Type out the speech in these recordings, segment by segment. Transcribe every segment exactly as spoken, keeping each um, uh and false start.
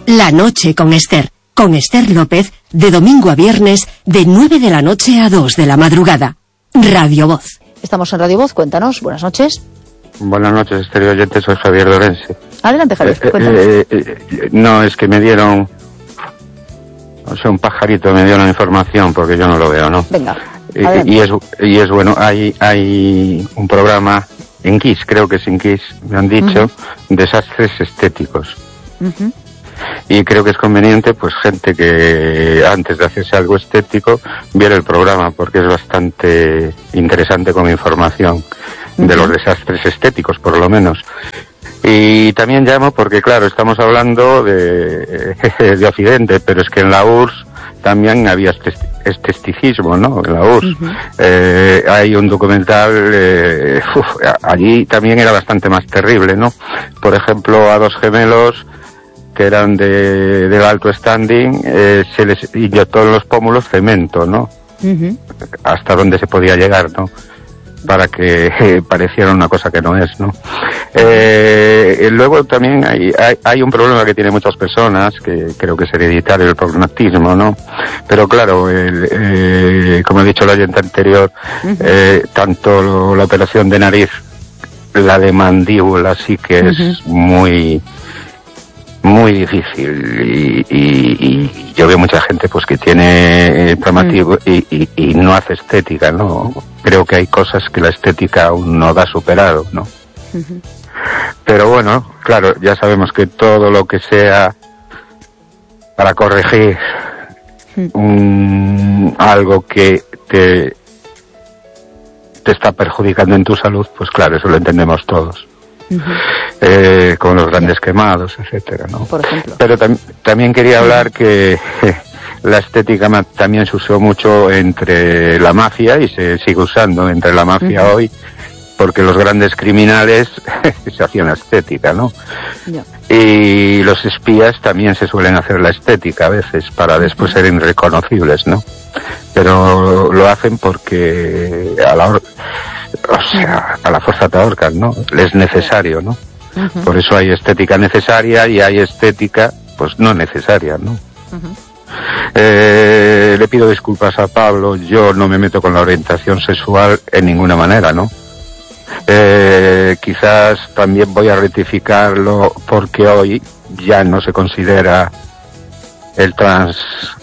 La noche con Esther. Con Esther López, de domingo a viernes, de nueve de la noche a dos de la madrugada. Radio Voz. Estamos en Radio Voz, cuéntanos, buenas noches. Buenas noches, Esther oyente, soy Javier Lorense. Adelante, Javier, eh, cuéntanos. Eh, eh, no, es que me dieron... O sea, un pajarito me dio la información, porque yo no lo veo, ¿no? Venga, y, y, es, y es bueno, hay, hay un programa en Kiss, creo que es en Kiss, me han dicho, uh-huh. desastres estéticos. Uh-huh. Y creo que es conveniente, pues, gente que antes de hacerse algo estético viera el programa, porque es bastante interesante como información uh-huh. de los desastres estéticos, por lo menos. Y también llamo porque, claro, estamos hablando de, de Occidente, pero es que en la U R S S también había esteticismo, ¿no? En la U R S S. Uh-huh. Eh, hay un documental, eh, uf, allí también era bastante más terrible, ¿no? Por ejemplo, a dos gemelos que eran de, del alto standing, eh, se les inyectó en los pómulos cemento, ¿no? Uh-huh. Hasta donde se podía llegar, ¿no? Para que eh, pareciera una cosa que no es, ¿no? Eh, luego también hay, hay, hay un problema que tienen muchas personas, que creo que es hereditario, el prognatismo, ¿no? Pero claro, el, eh, como he dicho el oyente anterior, uh-huh. eh, tanto la operación de nariz, la de mandíbula sí que es uh-huh. muy... muy difícil y, y, y yo veo mucha gente pues que tiene pragmatismo mm. y, y, y no hace estética, ¿no? Creo que hay cosas que la estética aún no da superado, ¿no? Uh-huh. Pero bueno, claro, ya sabemos que todo lo que sea para corregir mm. un, algo que te, te está perjudicando en tu salud, pues claro, eso lo entendemos todos. Uh-huh. Eh, con los grandes quemados, etcétera, ¿no? Por ejemplo. Pero tam- también quería hablar que eh, la estética ma- también se usó mucho entre la mafia y se sigue usando entre la mafia uh-huh. hoy, porque los grandes criminales se hacían la estética, ¿no? Yeah. Y los espías también se suelen hacer la estética a veces para después ser irreconocibles, ¿no? Pero lo hacen porque a la hora... O sea, a la fuerza te ahorcan, ¿no? Es necesario, ¿no? Uh-huh. Por eso hay estética necesaria y hay estética, pues, no necesaria, ¿no? Uh-huh. Eh, le pido disculpas a Pablo, yo no me meto con la orientación sexual en ninguna manera, ¿no? Eh, quizás también voy a rectificarlo porque hoy ya no se considera el trans...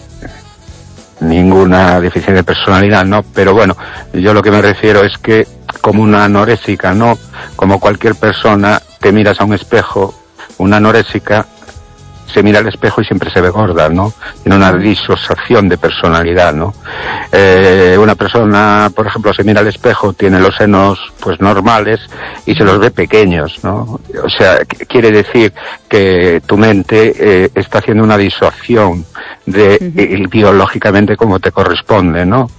ninguna deficiencia de personalidad, ¿no? Pero bueno, yo lo que me refiero es que como una anorésica, ¿no? Como cualquier persona, te miras a un espejo, una anorésica se mira al espejo y siempre se ve gorda, ¿no? Tiene una disociación de personalidad, ¿no? Eh, una persona, por ejemplo, se mira al espejo, tiene los senos, pues, normales y se los ve pequeños, ¿no? O sea, quiere decir que tu mente eh, está haciendo una disociación de uh-huh. eh, biológicamente como te corresponde, ¿no?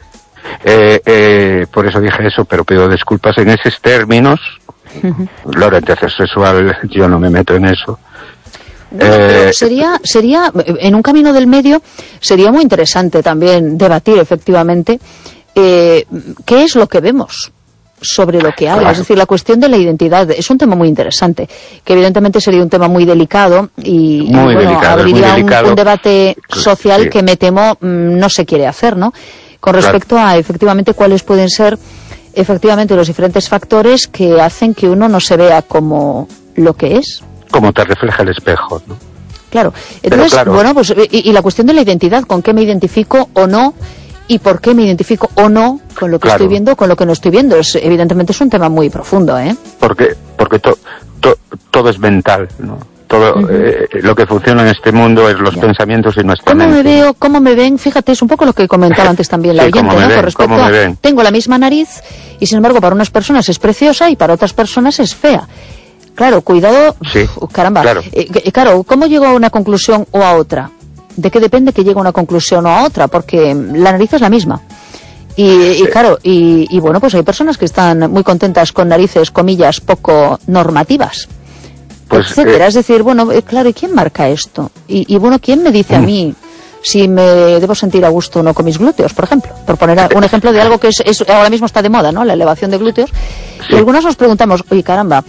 Eh, eh, por eso dije eso, pero pido disculpas en esos términos. Uh-huh. La orientación sexual, yo no me meto en eso. Bueno, pero sería, sería, en un camino del medio, sería muy interesante también debatir efectivamente eh, qué es lo que vemos sobre lo que hay, claro. Es decir, la cuestión de la identidad es un tema muy interesante, que evidentemente sería un tema muy delicado y, muy y bueno, delicado, abriría muy delicado. Un, un debate social sí. que me temo no se quiere hacer, ¿no? Con respecto claro. a efectivamente cuáles pueden ser efectivamente los diferentes factores que hacen que uno no se vea como lo que es. Como te refleja el espejo, ¿no? Claro. Entonces, claro. bueno, pues y, y la cuestión de la identidad, ¿con qué me identifico o no? Y por qué me identifico o no con lo que claro. estoy viendo o con lo que no estoy viendo. Es, evidentemente es un tema muy profundo, ¿eh? Porque porque to, to, todo es mental, ¿no? Todo uh-huh. eh, lo que funciona en este mundo es los ya. pensamientos y nuestra ¿Cómo mente. me veo? ¿Cómo me ven? Fíjate, es un poco lo que comentaba antes también la sí, oyente, ¿no? Ven, Con respecto a, ven. tengo la misma nariz y sin embargo para unas personas es preciosa y para otras personas es fea. Claro, cuidado, sí, uh, caramba. Claro. Eh, claro, ¿cómo llego a una conclusión o a otra? ¿De qué depende que llegue a una conclusión o a otra? Porque la nariz es la misma. Y, y claro, y, y bueno, pues hay personas que están muy contentas con narices, comillas, poco normativas, pues, etcétera. Eh, es decir, bueno, eh, claro, ¿y quién marca esto? Y, y bueno, ¿quién me dice a mí si me debo sentir a gusto o no con mis glúteos, por ejemplo? Por poner un ejemplo de algo que es, es ahora mismo está de moda, ¿no? La elevación de glúteos. Sí. Y algunos nos preguntamos, oye, caramba,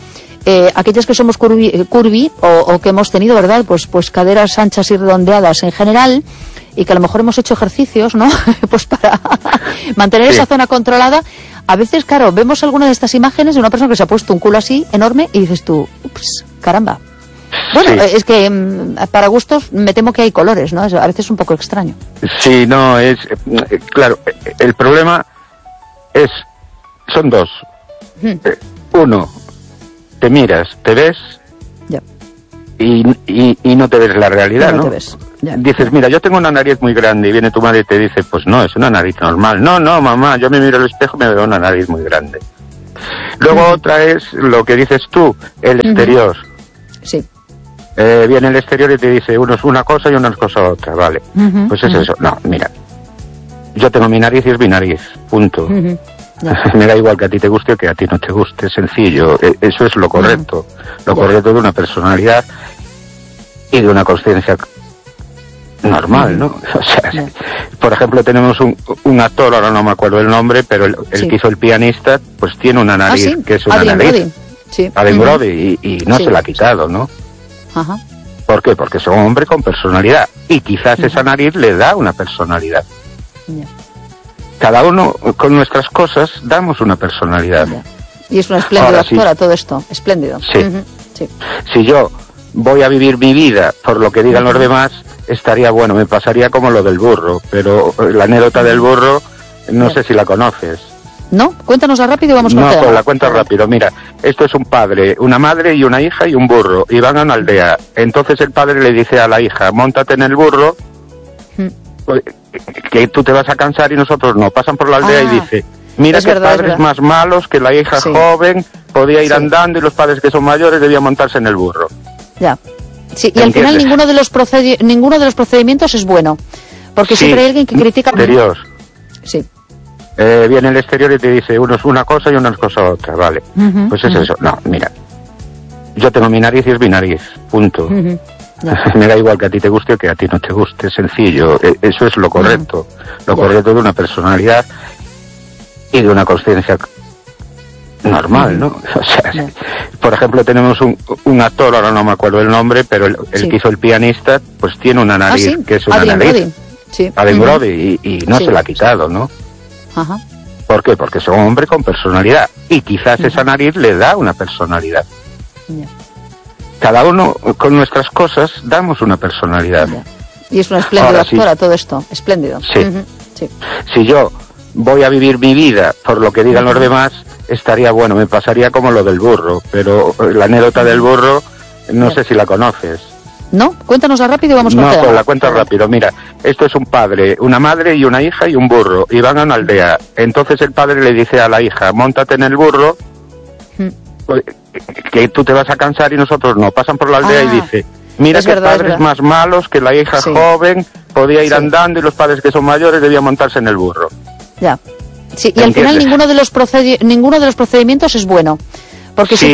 eh, aquellas que somos curvi, curvi o, o que hemos tenido, ¿verdad? Pues, pues caderas anchas y redondeadas en general, y que a lo mejor hemos hecho ejercicios, ¿no? Pues para mantener sí. esa zona controlada. A veces, claro, vemos alguna de estas imágenes de una persona que se ha puesto un culo así, enorme, y dices tú, ups, caramba. Bueno, sí. es que para gustos me temo que hay colores, ¿no? A veces es un poco extraño. Sí, no, es... Claro, el problema es... Son dos. Hmm. Uno, te miras, te ves... Ya. Y, y, y no te ves la realidad, no, ¿no? Te ves. Ya. Dices, mira, yo tengo una nariz muy grande, y viene tu madre y te dice, pues no, es una nariz normal. No, no, mamá, yo me miro al espejo y me veo una nariz muy grande. Luego uh-huh. otra es lo que dices tú, el uh-huh. exterior. Sí. Eh, viene el exterior y te dice, uno es una cosa y una es cosa otra, vale. Uh-huh. Pues es uh-huh. eso. No, mira, yo tengo mi nariz y es mi nariz, punto. Uh-huh. Yeah. Me da igual que a ti te guste o que a ti no te guste, sencillo. Eso es lo correcto. Uh-huh. Lo yeah. correcto de una personalidad y de una consciencia normal, ¿no? O sea, yeah. por ejemplo, tenemos un, un actor, ahora no me acuerdo el nombre, pero el, el sí. que hizo el pianista, pues tiene una nariz, ¿Ah, sí? que es una Adrien nariz. Brody. Sí. Adrien uh-huh. Brody, y, y no sí. se la ha quitado, ¿no? Ajá. ¿Por qué? Porque es un hombre con personalidad, y quizás uh-huh. esa nariz le da una personalidad. Yeah. Cada uno con nuestras cosas damos una personalidad. Yeah. Y es una espléndida actora sí. todo esto, espléndido. Sí. Uh-huh. sí. Si yo voy a vivir mi vida por lo que digan uh-huh. los demás, estaría bueno, me pasaría como lo del burro, pero la anécdota del burro, no yeah. sé si la conoces. ¿No? Cuéntanosla rápido y vamos con No, pues la cuento rápido. Mira, esto es un padre, una madre y una hija y un burro, y van a una aldea. Entonces el padre le dice a la hija, móntate en el burro, uh-huh. que tú te vas a cansar y nosotros no. Pasan por la aldea ah, y dice, mira que verdad, padres más malos, que la hija sí. joven podía ir sí. andando y los padres que son mayores debían montarse en el burro. Ya. Sí, y al final ninguno de los procedi- ninguno de los procedimientos es bueno, porque sí. siempre hay alguien que critica. Exterior. Sí. Eh, viene el exterior y te dice, uno es una cosa y una es cosa otra, vale. Uh-huh, pues es uh-huh. eso. No, mira, yo tengo mi nariz y es mi nariz, punto. Uh-huh. Yeah. Me da igual que a ti te guste o que a ti no te guste, sencillo. Eso es lo correcto. Uh-huh. Lo yeah. correcto de una personalidad y de una consciencia normal, ¿no? O sea, yeah. por ejemplo, tenemos un, un actor, ahora no me acuerdo el nombre, pero el, el sí. que hizo el pianista, pues tiene una nariz, ¿Ah, sí? que es una Adrien nariz. Brody. Sí. Adrien uh-huh. Brody, y, y no sí. se la ha quitado, ¿no? Ajá. ¿Por qué? Porque es un hombre con personalidad, y quizás uh-huh. esa nariz le da una personalidad. Yeah. Cada uno con nuestras cosas damos una personalidad. Yeah. Y es una espléndida actora sí. todo esto, espléndido. Sí. Uh-huh. sí. Si yo voy a vivir mi vida por lo que digan uh-huh. los demás, estaría bueno, me pasaría como lo del burro, pero la anécdota del burro, no yeah. sé si la conoces. ¿No? Cuéntanosla rápido y vamos con No, pues la cuento rápido. Mira, esto es un padre, una madre y una hija y un burro, y van a una aldea. Entonces el padre le dice a la hija, móntate en el burro, uh-huh. que tú te vas a cansar y nosotros no. Pasan por la aldea ah, y dice, mira que verdad, padres más malos, que la hija sí. joven podía ir sí. andando y los padres que son mayores debían montarse en el burro. Ya. Sí, y al final ninguno de los procedi- ninguno de los procedimientos es bueno, porque sí.